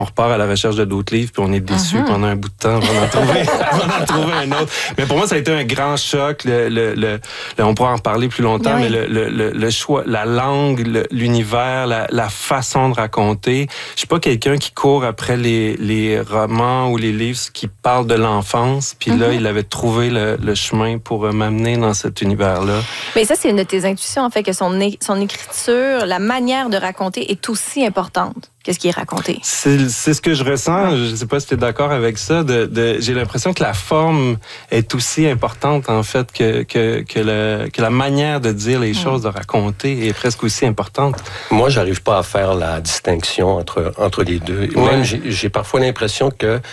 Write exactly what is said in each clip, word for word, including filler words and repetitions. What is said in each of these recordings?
On repart à la recherche de d'autres livres, puis on est déçus uh-huh. pendant un bout de temps avant d'en trouver, avant d'en trouver un autre. Mais pour moi, ça a été un grand choc. Le, le, le, le, on pourra en parler plus longtemps, oui. mais le, le, le, le choix, la langue, le, l'univers, la, la façon de raconter. Je suis pas quelqu'un qui court après les, les romans ou les livres qui parlent de l'enfance. Puis uh-huh. là, il avait trouvé le, le chemin pour m'amener dans cet univers-là. Mais ça, c'est une de tes intuitions, en fait, que son, é- son écriture, la manière de raconter est aussi importante. Qu'est-ce qui est raconté? C'est, c'est ce que je ressens. Je ne sais pas si tu es d'accord avec ça. De, de, j'ai l'impression que la forme est aussi importante, en fait, que, que, que, le, que la manière de dire les choses, de raconter, est presque aussi importante. Moi, je n'arrive pas à faire la distinction entre, entre les deux. Ouais. Même, j'ai, j'ai parfois l'impression que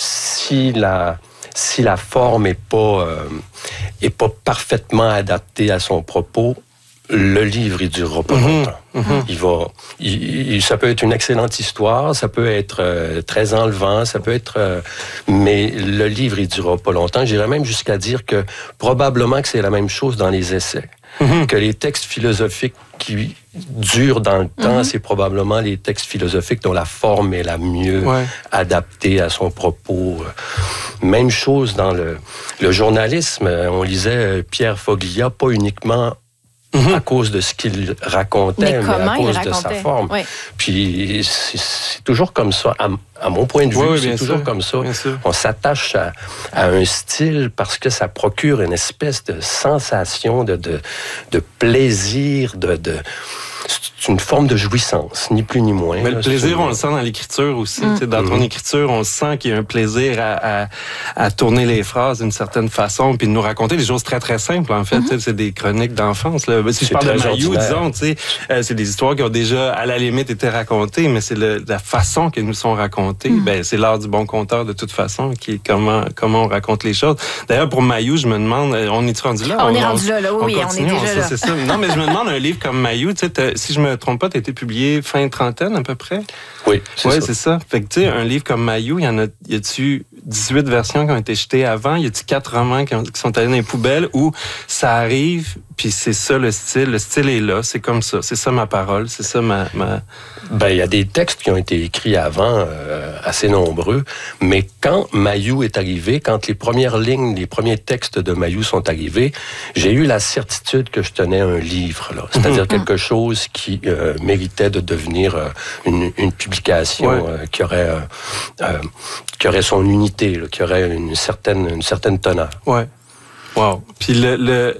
si la... si la forme n'est pas, euh, est pas parfaitement adaptée à son propos, le livre, il ne durera pas mm-hmm. longtemps. Mm-hmm. Il va, il, il, ça peut être une excellente histoire, ça peut être euh, très enlevant, ça peut être... Euh, mais le livre, il ne durera pas longtemps. J'irais même jusqu'à dire que probablement que c'est la même chose dans les essais. Mm-hmm. Que les textes philosophiques qui durent dans le temps, mm-hmm. c'est probablement les textes philosophiques dont la forme est la mieux ouais. adaptée à son propos. Même chose dans le, le journalisme. On lisait Pierre Foglia, pas uniquement mm-hmm. à cause de ce qu'il racontait, mais, mais à cause de sa forme. Oui. Puis c'est, c'est toujours comme ça, à, à mon point de vue, oui, c'est toujours sûr. Comme ça. On s'attache à, à un style parce que ça procure une espèce de sensation, de, de, de plaisir, de... de c'est une forme de jouissance, ni plus ni moins. Mais le plaisir, on le sent dans l'écriture aussi. Mm. Dans ton écriture, on sent qu'il y a un plaisir à, à, à tourner les phrases d'une certaine façon, puis de nous raconter des choses très, très simples, en fait. Mm-hmm. C'est des chroniques d'enfance. Là. Si c'est je parle de Mayou, disons, euh, c'est des histoires qui ont déjà, à la limite, été racontées, mais c'est le, la façon qu'elles nous sont racontées. Mm. Ben, c'est l'art du bon conteur, de toute façon, qui est comment, comment on raconte les choses. D'ailleurs, pour Mayou, je me demande, on est rendu là? On, on est rendu là, là. Oui, on, continue, on est déjà on, là. Ça, c'est ça. Non, mais je me demande, un livre comme Mayou, tu sais, si je me trompe pas, tu as été publié fin trentaine à peu près? Oui, c'est ouais, ça. c'est ça. Fait que tu sais, un livre comme Mayou, il y en a, y a-tu dix-huit versions qui ont été jetées avant? Y a-tu quatre romans qui, ont, qui sont allés dans les poubelles où ça arrive, puis c'est ça le style. Le style est là, c'est comme ça. C'est ça ma parole, c'est ça ma... ma... Ben, il y a des textes qui ont été écrits avant, euh, assez nombreux, mais quand Mayou est arrivé, quand les premières lignes, les premiers textes de Mayou sont arrivés, j'ai eu la certitude que je tenais un livre, là. C'est-à-dire mm-hmm. quelque chose qui euh, méritait de devenir euh, une, une publication ouais. euh, qui aurait euh, euh, qui aurait son unité, là, qui aurait une certaine une certaine teneur. Ouais. Wow. Puis le, le...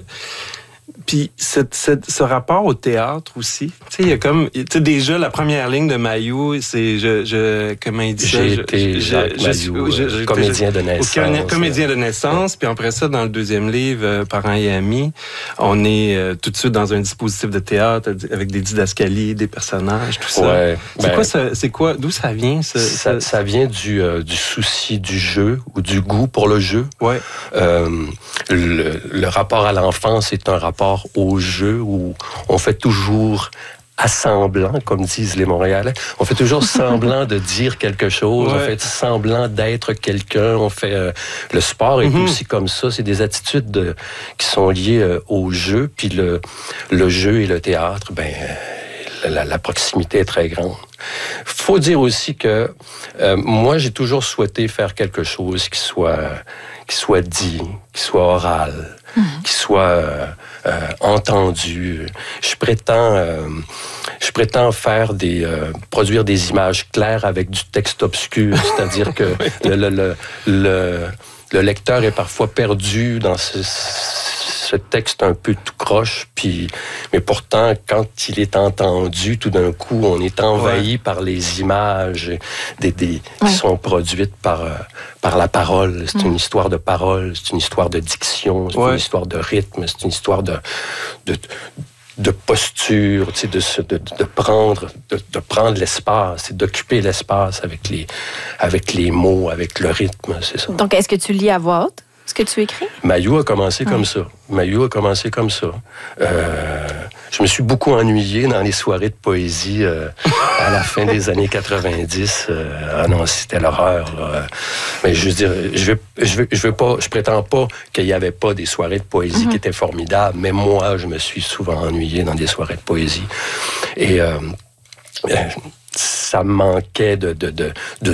Puis cette, cette, ce rapport au théâtre aussi, tu sais, il y a comme, tu sais, déjà la première ligne de Mayou, c'est je, je, comment il dit ça, j'ai été Jacques Mayou, comédien de naissance, comédien de naissance. Puis après ça, dans le deuxième livre, euh, Parents et amis, on est euh, tout de suite dans un dispositif de théâtre avec des didascalies, des personnages, tout ça. Ouais, c'est ben, quoi ça, c'est quoi, d'où ça vient ce, ça, ça vient du euh, du souci du jeu ou du goût pour le jeu. Ouais. Euh, le, le rapport à l'enfance est un rapport au jeu où on fait toujours assemblant, comme disent les Montréalais. On fait toujours semblant de dire quelque chose, ouais. on fait semblant d'être quelqu'un, on fait... Euh, le sport est mm-hmm. aussi comme ça, c'est des attitudes de, qui sont liées euh, au jeu, puis le, le jeu et le théâtre, ben la, la proximité est très grande. Faut dire aussi que euh, moi, j'ai toujours souhaité faire quelque chose qui soit, qui soit dit, qui soit oral, mmh. qui soit euh, euh, entendu. Je prétends, euh, je prétends faire des, euh, produire des images claires avec du texte obscur, c'est-à-dire que le, le, le, le, le lecteur est parfois perdu dans ce, ce texte un peu tout croche, puis, mais pourtant, quand il est entendu, tout d'un coup, on est envahi ouais. par les images des, des, ouais. qui sont produites par, euh, par la parole. C'est mmh. une histoire de parole, c'est une histoire de diction, c'est ouais. une histoire de rythme, c'est une histoire de... de de posture, tu sais, de, de, de prendre, de, de prendre l'espace, et d'occuper l'espace avec les, avec les mots, avec le rythme, c'est ça. Donc, est-ce que tu lis à voix haute ce que tu écris? Mayou a commencé ah. comme ça. Mayou a commencé comme ça. Euh, je me suis beaucoup ennuyé dans les soirées de poésie euh, à la fin des années quatre-vingt-dix. Euh, ah non, c'était l'horreur. Là. Mais je veux dire, je veux, je veux, je veux pas, je prétends pas qu'il y avait pas des soirées de poésie mm-hmm. qui étaient formidables, mais moi, je me suis souvent ennuyé dans des soirées de poésie. Et euh, ça manquait de, de, de, de